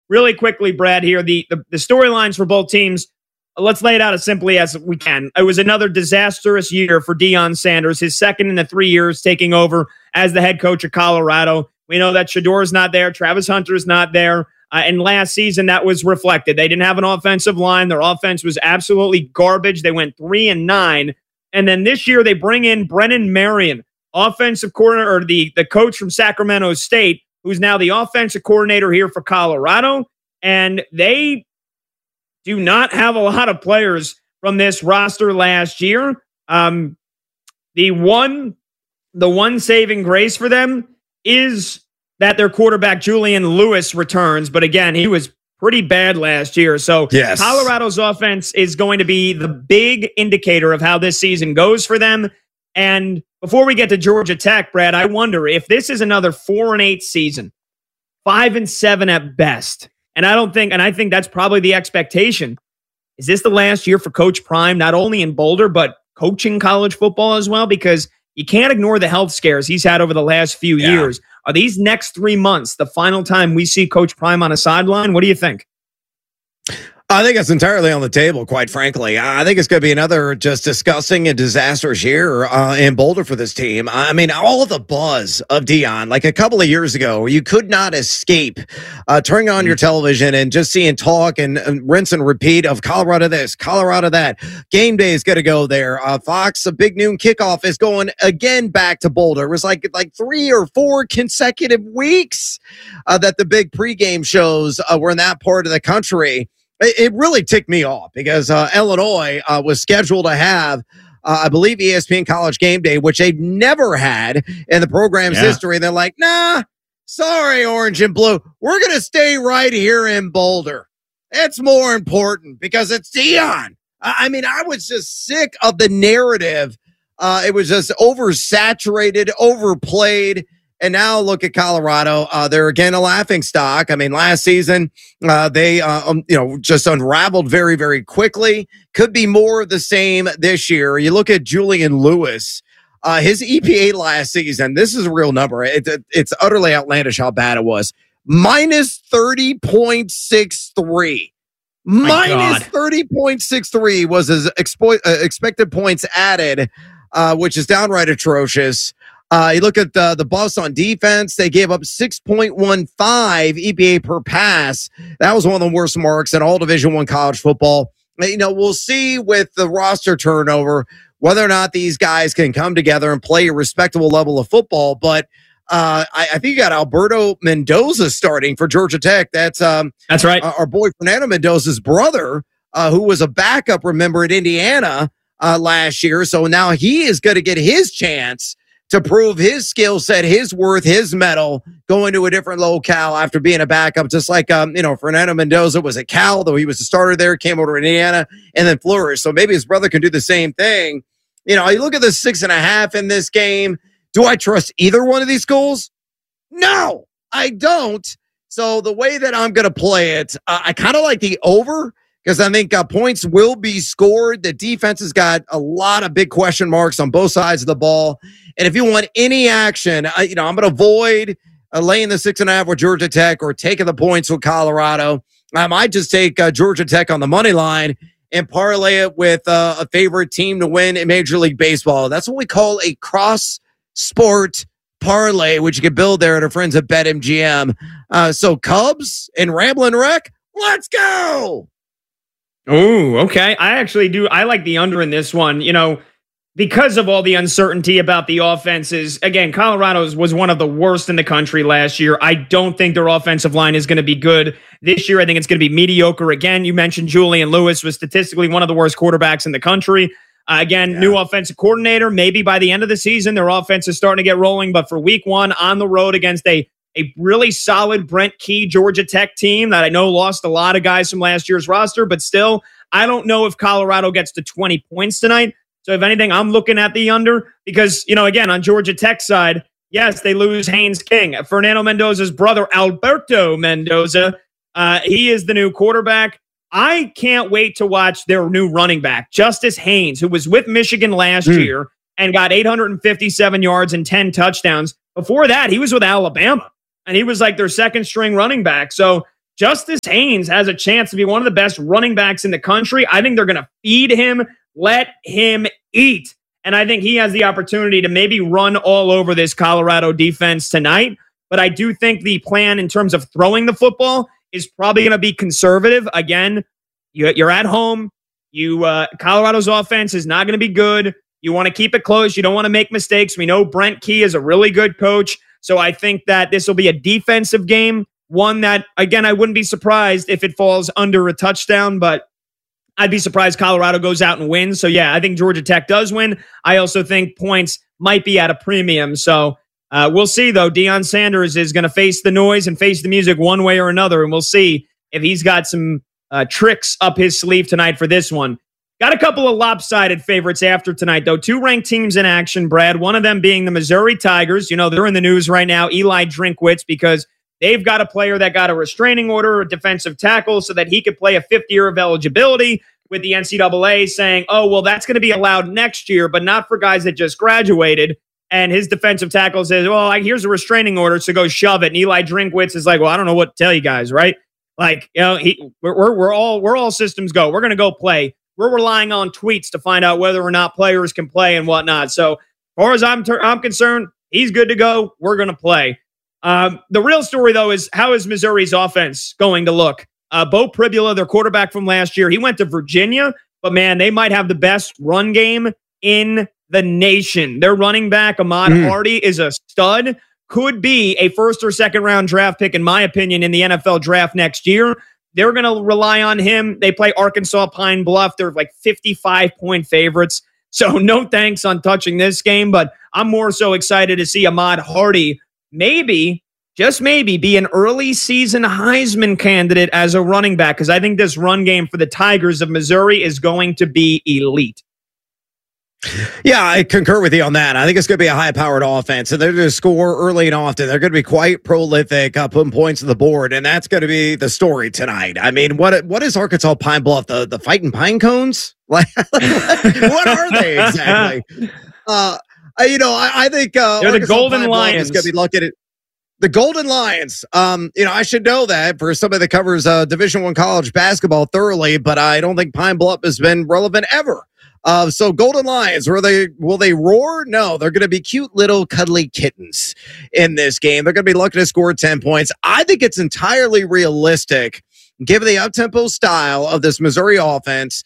really quickly, Brad, here, the storylines for both teams, let's lay it out as simply as we can. It was another disastrous year for Deion Sanders, his second in the 3 years taking over as the head coach of Colorado. We know that Shedor's not there. Travis Hunter's not there. And last season, that was reflected. They didn't have an offensive line. Their offense was absolutely garbage. They went 3-9. And then this year, they bring in Brennan Marion, offensive coordinator, or the coach from Sacramento State, who's now the offensive coordinator here for Colorado. And they do not have a lot of players from this roster last year. The one saving grace for them is that their quarterback, Julian Lewis, returns. But again, he was pretty bad last year. So yes, Colorado's offense is going to be the big indicator of how this season goes for them. And before we get to Georgia Tech, Brad, I wonder if this is another 4-8 season, 5-7 at best. And I think that's probably the expectation. Is this the last year for Coach Prime, not only in Boulder, but coaching college football as well? Because you can't ignore the health scares he's had over the last few years. Are these next 3 months the final time we see Coach Prime on a sideline? What do you think? I think it's entirely on the table, quite frankly. I think it's going to be another just disgusting and disastrous year in Boulder for this team. I mean, all of the buzz of Deion, like a couple of years ago, you could not escape turning on your television and just seeing talk and rinse and repeat of Colorado this, Colorado that. Game day is going to go there. Fox, a big noon kickoff, is going again back to Boulder. It was like 3 or 4 consecutive weeks that the big pregame shows were in that part of the country. It really ticked me off because Illinois was scheduled to have, I believe, ESPN College Game Day, which they've never had in the program's history. They're like, nah, sorry, Orange and Blue. We're going to stay right here in Boulder. It's more important because it's Deion. I mean, I was just sick of the narrative. It was just oversaturated, overplayed. And now look at Colorado. They're again a laughingstock. I mean, last season, they just unraveled very, very quickly. Could be more of the same this year. You look at Julian Lewis, his EPA last season. This is a real number. It's utterly outlandish how bad it was. Minus 30.63. Minus 30.63 was his expected points added, which is downright atrocious. You look at the Buffs on defense, they gave up 6.15 EPA per pass. That was one of the worst marks in all Division I college football. We'll see with the roster turnover whether or not these guys can come together and play a respectable level of football. But I think you got Alberto Mendoza starting for Georgia Tech. That's right. Our boy Fernando Mendoza's brother, who was a backup, remember, at Indiana last year. So now he is going to get his chance to prove his skill set, his worth, his medal, going to a different locale after being a backup, just like, Fernando Mendoza was at Cal, though he was a starter there, came over to Indiana, and then flourished. So maybe his brother can do the same thing. You look at the 6.5 in this game. Do I trust either one of these schools? No, I don't. So the way that I'm going to play it, I kind of like the over, because I think points will be scored. The defense has got a lot of big question marks on both sides of the ball. And if you want any action, I'm going to avoid laying the 6.5 with Georgia Tech or taking the points with Colorado. I might just take Georgia Tech on the money line and parlay it with a favorite team to win in Major League Baseball. That's what we call a cross-sport parlay, which you can build there at our friends at BetMGM. So Cubs and Ramblin' Wreck, let's go! Oh, okay. I actually do. I like the under in this one, because of all the uncertainty about the offenses. Again, Colorado's was one of the worst in the country last year. I don't think their offensive line is going to be good this year. I think it's going to be mediocre again. You mentioned Julian Lewis was statistically one of the worst quarterbacks in the country. New offensive coordinator. Maybe by the end of the season, their offense is starting to get rolling. But for week one on the road against a really solid Brent Key Georgia Tech team that I know lost a lot of guys from last year's roster, but still, I don't know if Colorado gets to 20 points tonight. So if anything, I'm looking at the under because, again, on Georgia Tech side, yes, they lose Haynes King. Fernando Mendoza's brother, Alberto Mendoza, he is the new quarterback. I can't wait to watch their new running back, Justice Haynes, who was with Michigan last year and got 857 yards and 10 touchdowns. Before that, he was with Alabama, and he was like their second string running back. So Justice Haynes has a chance to be one of the best running backs in the country. I think they're going to feed him, let him eat. And I think he has the opportunity to maybe run all over this Colorado defense tonight. But I do think the plan in terms of throwing the football is probably going to be conservative. Again, you're at home. Colorado's offense is not going to be good. You want to keep it close. You don't want to make mistakes. We know Brent Key is a really good coach. So I think that this will be a defensive game. One that, again, I wouldn't be surprised if it falls under a touchdown, but I'd be surprised Colorado goes out and wins. So, yeah, I think Georgia Tech does win. I also think points might be at a premium. So we'll see, though. Deion Sanders is going to face the noise and face the music one way or another, and we'll see if he's got some tricks up his sleeve tonight for this one. Got a couple of lopsided favorites after tonight, though. Two ranked teams in action, Brad. One of them being the Missouri Tigers. You know, they're in the news right now, Eli Drinkwitz, because they've got a player that got a restraining order, a defensive tackle, so that he could play a fifth year of eligibility, with the NCAA saying, oh, well, that's going to be allowed next year, but not for guys that just graduated. And his defensive tackle says, well, here's a restraining order, so go shove it. And Eli Drinkwitz is like, well, I don't know what to tell you guys, right? Like, you know, we're all systems go. We're going to go play. We're relying on tweets to find out whether or not players can play and whatnot. So, as far as I'm concerned, he's good to go. We're going to play. The real story, though, is how is Missouri's offense going to look? Bo Pribula, their quarterback from last year, he went to Virginia, but man, they might have the best run game in the nation. Their running back, Ahmad Hardy, is a stud. Could be a first or second round draft pick, in my opinion, in the NFL draft next year. They're going to rely on him. They play Arkansas Pine Bluff. They're like 55-point favorites. So no thanks on touching this game, but I'm more so excited to see Ahmad Hardy maybe, just maybe, be an early season Heisman candidate as a running back, because I think this run game for the Tigers of Missouri is going to be elite. Yeah, I concur with you on that. I think it's going to be a high-powered offense, and they're going to score early and often. They're going to be quite prolific, putting points on the board, and that's going to be the story tonight. I mean, what is Arkansas Pine Bluff? The Fighting Pine Cones? Like, what are they exactly? I think they're Arkansas the Golden Pine Lions. is going to be looking at the Golden Lions. I should know that for somebody that covers Division I college basketball thoroughly, but I don't think Pine Bluff has been relevant ever. So Golden Lions, will they roar? No, they're going to be cute little cuddly kittens in this game. They're going to be looking to score 10 points. I think it's entirely realistic, given the up-tempo style of this Missouri offense,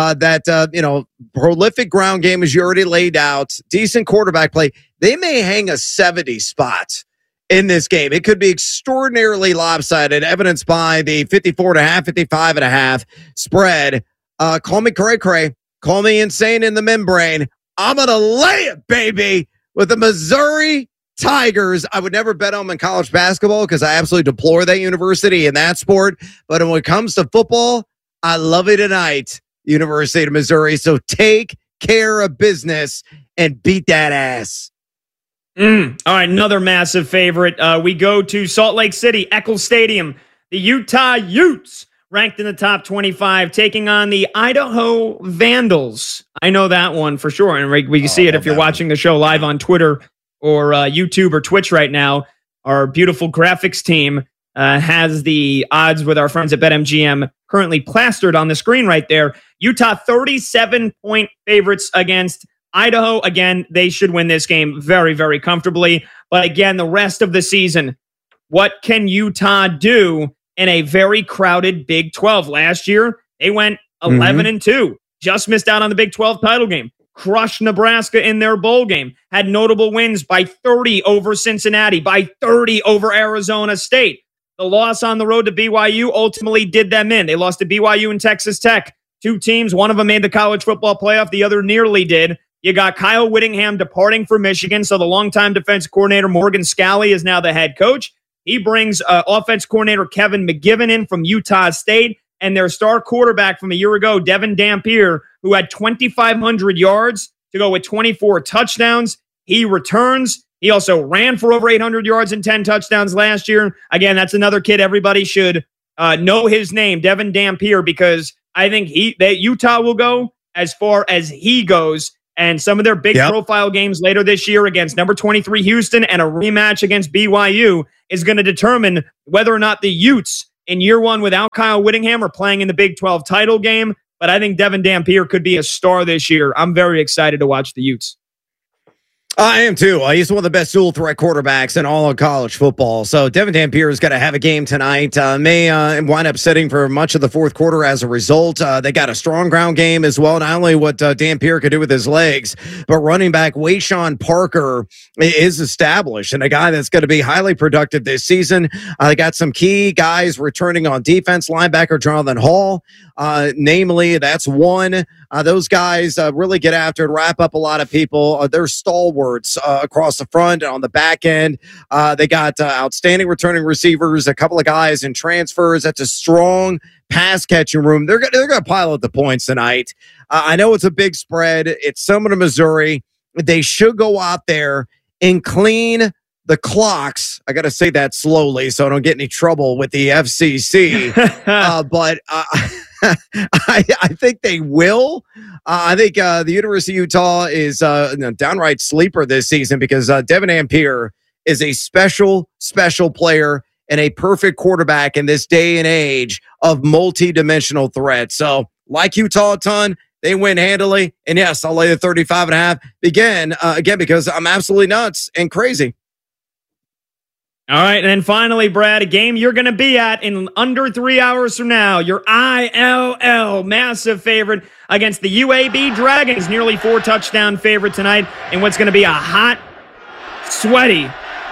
that prolific ground game, as you already laid out, decent quarterback play. They may hang a 70 spot in this game. It could be extraordinarily lopsided, evidenced by the 54.5, 55.5 spread. Call me cray-cray. Call me insane in the membrane. I'm going to lay it, baby, with the Missouri Tigers. I would never bet on them in college basketball because I absolutely deplore that university in that sport. But when it comes to football, I love it tonight, University of Missouri. So take care of business and beat that ass. All right, another massive favorite. We go to Salt Lake City, Eccles Stadium. The Utah Utes, ranked in the top 25, taking on the Idaho Vandals. I know that one for sure. And we can see it if you're watching the show live on Twitter or YouTube or Twitch right now. Our beautiful graphics team has the odds with our friends at BetMGM currently plastered on the screen right there. Utah 37-point favorites against Idaho. Again, they should win this game very, very comfortably. But again, the rest of the season, what can Utah do in a very crowded Big 12? Last year, they went 11-2, just missed out on the Big 12 title game, crushed Nebraska in their bowl game, had notable wins by 30 over Cincinnati, by 30 over Arizona State. The loss on the road to BYU ultimately did them in. They lost to BYU and Texas Tech. Two teams, one of them made the college football playoff, the other nearly did. You got Kyle Whittingham departing for Michigan, so the longtime defense coordinator Morgan Scalley is now the head coach. He brings offense coordinator Kevin McGivern in from Utah State, and their star quarterback from a year ago, Devin Dampier, who had 2,500 yards to go with 24 touchdowns. He returns. He also ran for over 800 yards and 10 touchdowns last year. Again, that's another kid everybody should know his name, Devin Dampier, because I think that Utah will go as far as he goes. And some of their big profile games later this year against number 23 Houston and a rematch against BYU is going to determine whether or not the Utes in year one without Kyle Whittingham or playing in the Big 12 title game. But I think Devin Dampier could be a star this year. I'm very excited to watch the Utes. I am too. He's one of the best dual threat quarterbacks in all of college football. So Devin Dampier is going to have a game tonight. May wind up sitting for much of the fourth quarter as a result. They got a strong ground game as well. Not only what Dampier could do with his legs, but running back Wayshawn Parker is established and a guy that's going to be highly productive this season. They got some key guys returning on defense. Linebacker Jonathan Hall, namely, that's one. Those guys really get after it, wrap up a lot of people. They're stalwarts across the front and on the back end. They got outstanding returning receivers, a couple of guys in transfers. That's a strong pass catching room. They're going to pile up the points tonight. I know it's a big spread. It's Summerton, Missouri. They should go out there and clean the clocks. I got to say that slowly so I don't get any trouble with the FCC. But I think they will. I think the University of Utah is a downright sleeper this season because Devin Dampier is a special player and a perfect quarterback in this day and age of multi-dimensional threats. So, like Utah a ton, they win handily. And yes, I'll lay the 35.5 again because I'm absolutely nuts and crazy. All right, and then finally, Brad, a game you're going to be at in under 3 hours from now. Your ILL massive favorite against the UAB Dragons, nearly 4-touchdown favorite tonight in what's going to be a hot, sweaty.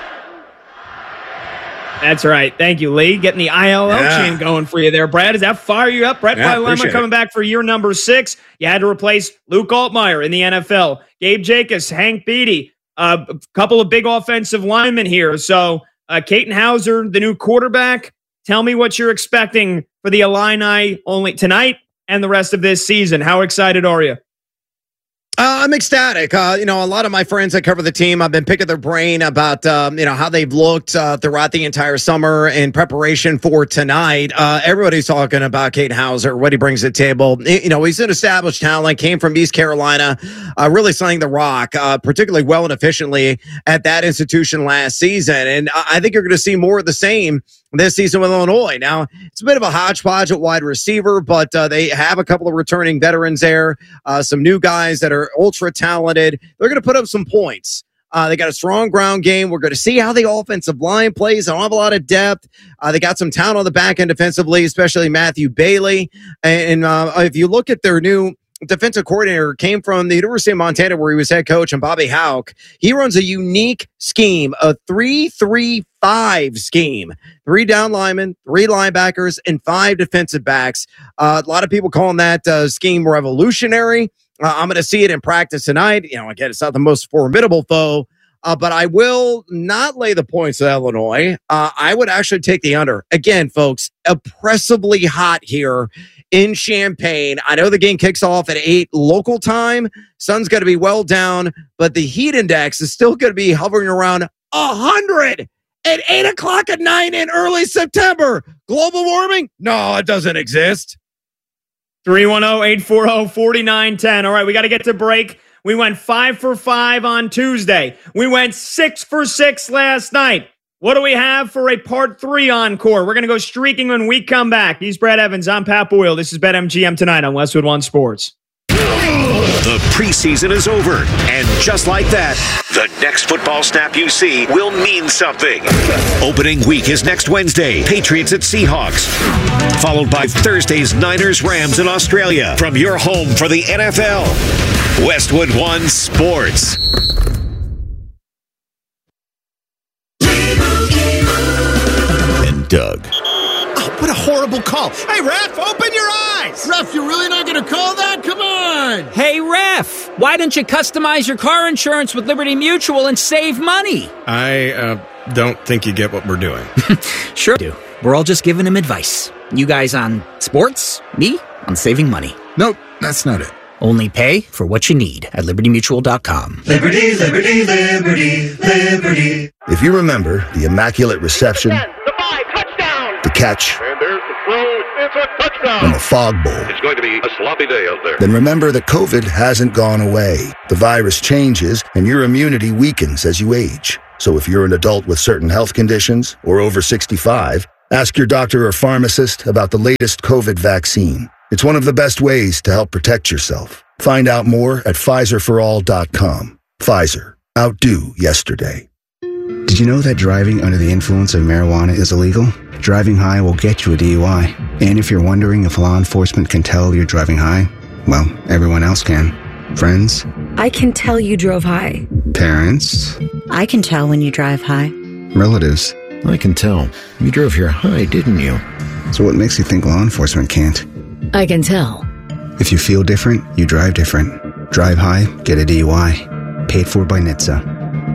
That's right. Thank you, Lee. Getting the ILL chain going for you there, Brad. Does that fire you up? Brett Bielema coming back for year number 6. You had to replace Luke Altmaier in the NFL. Gabe Jacobs, Hank Beatty, a couple of big offensive linemen here. So, Katin Houser, the new quarterback. Tell me what you're expecting for the Illini only tonight and the rest of this season. How excited are you? I'm ecstatic. A lot of my friends that cover the team, I've been picking their brain about, how they've looked throughout the entire summer in preparation for tonight. Everybody's talking about Katin Houser, what he brings to the table. He's an established talent, came from East Carolina, really slaying the rock, particularly well and efficiently at that institution last season. And I think you're going to see more of the same this season with Illinois. Now, it's a bit of a hodgepodge at wide receiver, but they have a couple of returning veterans there, some new guys that are ultra talented. They're going to put up some points. They got a strong ground game. We're going to see how the offensive line plays. They don't have a lot of depth. They got some talent on the back end defensively, especially Matthew Bailey. And if you look at their new defensive coordinator, came from the University of Montana where he was head coach, and Bobby Houck. He runs a unique scheme, a 3-3-5 scheme. 3 down linemen, 3 linebackers, and 5 defensive backs. A lot of people calling that scheme revolutionary. I'm going to see it in practice tonight. Again, it's not the most formidable foe, but I will not lay the points at Illinois. I would actually take the under. Again, folks, oppressively hot here in Champaign. I know the game kicks off at 8 local time. Sun's going to be well down, but the heat index is still going to be hovering around 100 at 8 o'clock at night in early September. Global warming? No, it doesn't exist. 310-840-4910. All right, we got to get to break. We went 5 for 5 on Tuesday. We went 6 for 6 last night. What do we have for a part 3 encore? We're going to go streaking when we come back. He's Brad Evans. I'm Pat Boyle. This is BetMGM tonight on Westwood One Sports. The preseason is over, and just like that, the next football snap you see will mean something. Opening week is next Wednesday, Patriots at Seahawks, followed by Thursday's Niners-Rams in Australia. From your home for the NFL, Westwood One Sports. And Doug. Oh, what a horrible call. Hey, ref, open your eyes. Ref, you're really not going to call that? Come on. Hey, ref, why don't you customize your car insurance with Liberty Mutual and save money? I don't think you get what we're doing. Sure do. We're all just giving him advice. You guys on sports, me on saving money. Nope, that's not it. Only pay for what you need at LibertyMutual.com. Liberty, liberty, liberty, liberty. If you remember the Immaculate Reception, the 5, touchdown, the catch, and there's the throw, it's a touchdown, and the Fog Bowl, it's going to be a sloppy day out there. Then remember that COVID hasn't gone away. The virus changes, and your immunity weakens as you age. So if you're an adult with certain health conditions or over 65, Ask your doctor or pharmacist about the latest COVID vaccine. It's one of the best ways to help protect yourself. Find out more at PfizerForAll.com. Pfizer. Outdo yesterday. Did you know that driving under the influence of marijuana is illegal? Driving high will get you a DUI. And if you're wondering if law enforcement can tell you're driving high, well, everyone else can. Friends? I can tell you drove high. Parents? I can tell when you drive high. Relatives? I can tell. You drove here high, didn't you? So what makes you think law enforcement can't? I can tell. If you feel different, you drive different. Drive high, get a DUI. Paid for by NHTSA.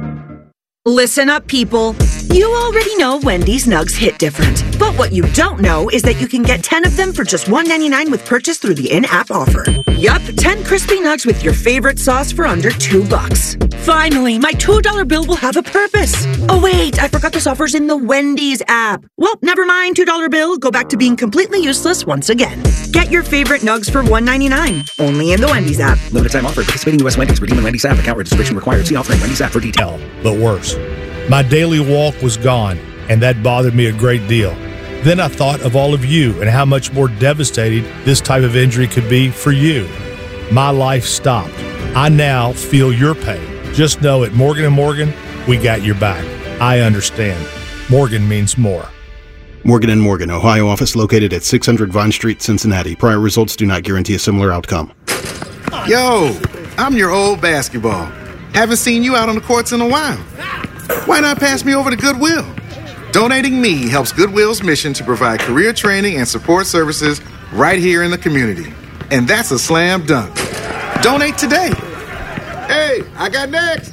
Listen up, people. You already know Wendy's Nugs hit different. But what you don't know is that you can get 10 of them for just $1.99 with purchase through the in-app offer. Yup, 10 crispy nugs with your favorite sauce for under $2. Finally, my $2 bill will have a purpose. Oh wait, I forgot this offer's in the Wendy's app. Well, never mind, $2 bill. Go back to being completely useless once again. Get your favorite nugs for $1.99. Only in the Wendy's app. Limited time offer. Participating U.S. Wendy's. Redeem in Wendy's app. Account registration required. See offer in Wendy's app for detail. But worse. My daily walk was gone, and that bothered me a great deal. Then I thought of all of you and how much more devastating this type of injury could be for you. My life stopped. I now feel your pain. Just know at Morgan & Morgan, we got your back. I understand. Morgan means more. Morgan & Morgan, Ohio office located at 600 Vine Street, Cincinnati. Prior results do not guarantee a similar outcome. Yo, I'm your old basketball. Haven't seen you out on the courts in a while. Why not pass me over to Goodwill? Donating me helps Goodwill's mission to provide career training and support services right here in the community. And that's a slam dunk. Donate today. Hey, I got next.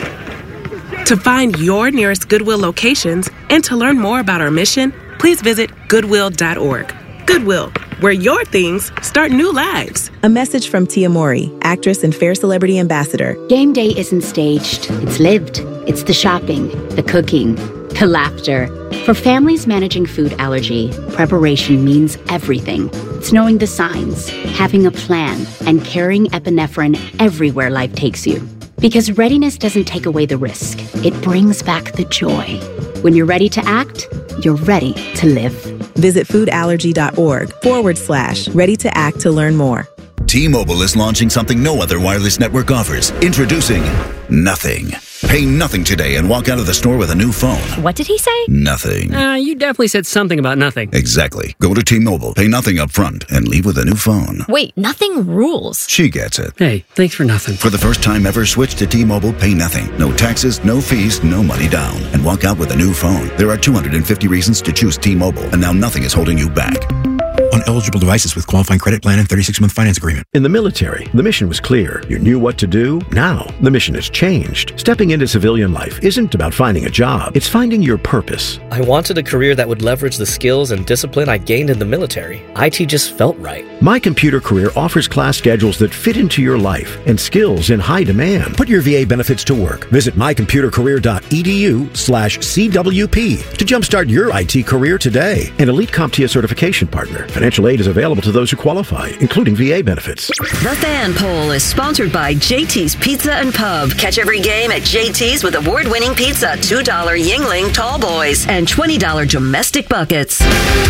To find your nearest Goodwill locations and to learn more about our mission, please visit Goodwill.org. Goodwill, where your things start new lives. A message from Tia Mori, actress and Fair Celebrity Ambassador. Game day isn't staged, it's lived. It's the shopping, the cooking, the laughter. For families managing food allergy, preparation means everything. It's knowing the signs, having a plan, and carrying epinephrine everywhere life takes you. Because readiness doesn't take away the risk, it brings back the joy. When you're ready to act, you're ready to live. Visit foodallergy.org/ready to act to learn more. T-Mobile is launching something no other wireless network offers. Introducing Nothing. Pay nothing today and walk out of the store with a new phone. What did he say? Nothing. You definitely said something about nothing. Exactly. Go to T-Mobile, pay nothing up front, and leave with a new phone. Wait, nothing rules. She gets it. Hey, thanks for nothing. For the first time ever, switch to T-Mobile, pay nothing. No taxes, no fees, no money down. And walk out with a new phone. There are 250 reasons to choose T-Mobile, and now nothing is holding you back. On eligible devices with qualifying credit plan and 36-month finance agreement. In the military, the mission was clear. You knew what to do. Now, the mission has changed. Stepping into civilian life isn't about finding a job. It's finding your purpose. I wanted a career that would leverage the skills and discipline I gained in the military. IT just felt right. My Computer Career offers class schedules that fit into your life and skills in high demand. Put your VA benefits to work. Visit mycomputercareer.edu/CWP to jumpstart your IT career today. An Elite CompTIA certification partner. Financial aid is available to those who qualify, including VA benefits. The Fan Poll is sponsored by JT's Pizza and Pub. Catch every game at JT's with award-winning pizza, $2 Yingling Tall Boys, and $20 domestic buckets.